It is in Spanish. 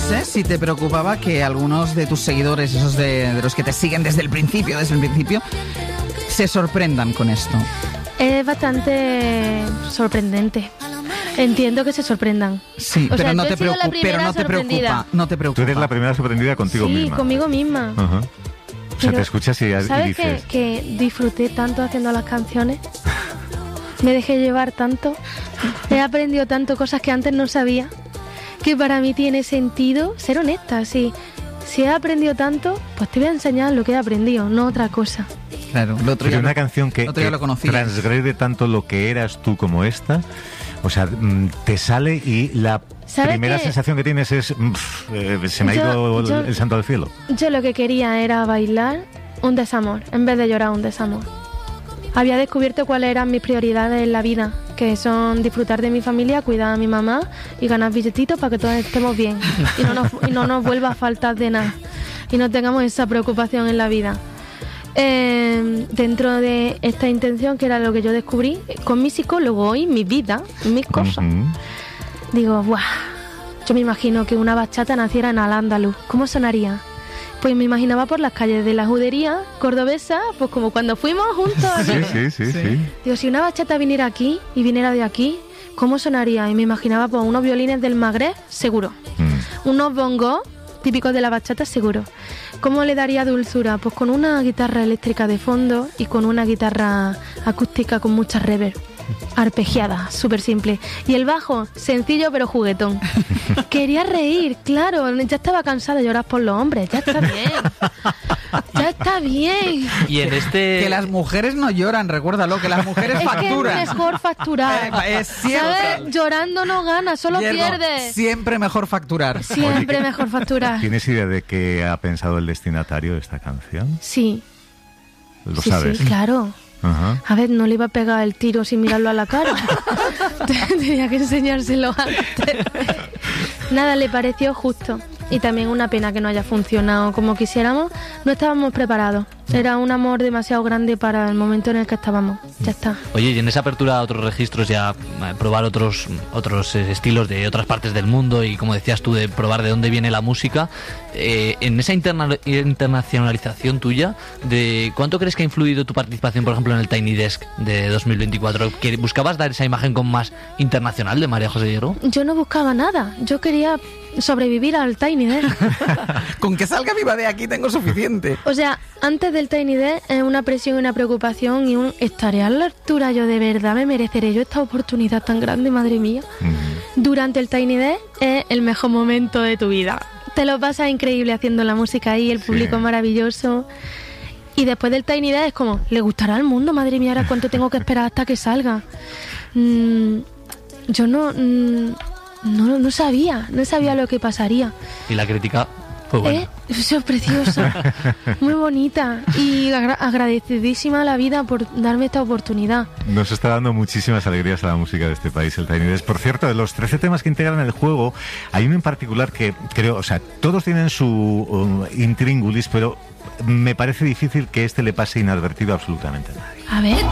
sé si te preocupaba que algunos de tus seguidores, esos de los que te siguen desde el principio, se sorprendan con esto. Es bastante sorprendente. Entiendo que se sorprendan. Sí, o pero sea, no yo te he sido la preocupa, pero no te sorprendida. preocupa. Tú eres la primera sorprendida contigo misma. Sí, conmigo misma. Ajá. O sea, te escuchas y ¿sabes dices... que disfruté tanto haciendo las canciones? Me dejé llevar tanto. He aprendido tanto cosas que antes no sabía. Que para mí tiene sentido ser honesta. Si he aprendido tanto, pues te voy a enseñar lo que he aprendido, no otra cosa. Claro, Pero una canción que transgrede tanto lo que eras tú como esta, o sea, te sale y la primera sensación que tienes es se me ha ido el santo al cielo. Yo lo que quería era bailar un desamor, en vez de llorar un desamor. Había descubierto cuáles eran mis prioridades en la vida, que son disfrutar de mi familia, cuidar a mi mamá y ganar billetitos para que todos estemos bien y no nos vuelva a faltar de nada y no tengamos esa preocupación en la vida. Dentro de esta intención, que era lo que yo descubrí con mi psicólogo y mi vida, mis cosas, digo, ¡buah! Yo me imagino que una bachata naciera en Al-Ándalus. ¿Cómo sonaría? Pues me imaginaba por las calles de la judería cordobesa, pues como cuando fuimos juntos. Sí. Digo, si una bachata viniera aquí y viniera de aquí, ¿cómo sonaría? Y me imaginaba pues unos violines del Magreb, seguro. Unos bongos típicos de la bachata, seguro. ¿Cómo le daría dulzura? Pues con una guitarra eléctrica de fondo y con una guitarra acústica con mucha reverb. Arpegiada, súper simple. Y el bajo, sencillo pero juguetón. Quería reír, claro. Ya estaba cansada de llorar por los hombres. Ya está bien. Ya está bien. Y en Que las mujeres no lloran, recuérdalo, que las mujeres facturan. Es mejor facturar. ¿Sabes? Llorando no ganas, solo pierdes. Siempre mejor facturar. Siempre mejor facturar. ¿Tienes idea de qué ha pensado el destinatario de esta canción? Sí. ¿Lo sabes? Sí, claro. Ajá. A ver, no le iba a pegar el tiro sin mirarlo a la cara. Tenía que enseñárselo antes. Nada, le pareció justo. Y también una pena que no haya funcionado como quisiéramos. No estábamos preparados. Era un amor demasiado grande para el momento en el que estábamos. Ya está. Oye, y en esa apertura a otros registros, ya probar otros estilos de otras partes del mundo y, como decías tú, de probar de dónde viene la música, en esa internacionalización tuya, ¿de cuánto crees que ha influido tu participación, por ejemplo, en el Tiny Desk de 2024? ¿Que buscabas dar esa imagen como más internacional de María José Hierro? Yo no buscaba nada. Yo quería sobrevivir al Tiny Desk. Con que salga viva de aquí tengo suficiente. O sea, antes del Tiny Desk es una presión y una preocupación y estaré a la altura, yo de verdad me mereceré yo esta oportunidad tan grande, madre mía. Durante el Tiny Desk es el mejor momento de tu vida. Te lo pasas increíble haciendo la música ahí, el público es maravilloso. Y después del Tiny Desk es como, ¿le gustará al mundo? Madre mía, ahora cuánto tengo que esperar hasta que salga. Yo no sabía lo que pasaría. Y la crítica fue buena. Es preciosa, muy bonita y agradecidísima a la vida por darme esta oportunidad. Nos está dando muchísimas alegrías a la música de este país, el Tiny Desk. Por cierto, de los 13 temas que integran el juego, hay uno en particular que creo, o sea, todos tienen su intríngulis, pero me parece difícil que este le pase inadvertido a absolutamente a nadie. A ver.